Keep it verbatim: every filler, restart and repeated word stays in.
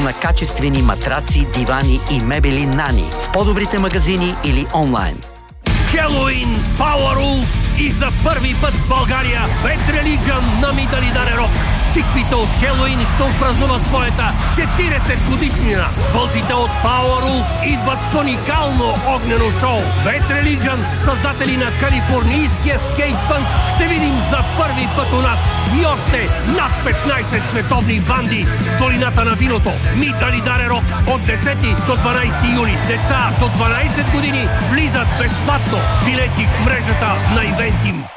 на качествени матраци, дивани и мебели Нани в по-добрите магазини или онлайн. Хелоуин Power Wolf и за първи път в България Bad Religion на Миталидаре Рок. Сиквите от Хелоуин ще отпразнуват своята четиридесет годишнина. Вълците от Power Wolf идват с уникално огнено шоу. Bad Religion, създатели на калифорнийския скейтпънк, ще видим за първи път у нас и още над петнайсет световни банди в долината на виното. Миталидаре Рок от десети до дванайсети юли. Деца до дванайсет години влизат безплатно. Билети в мрежата на Ивентим.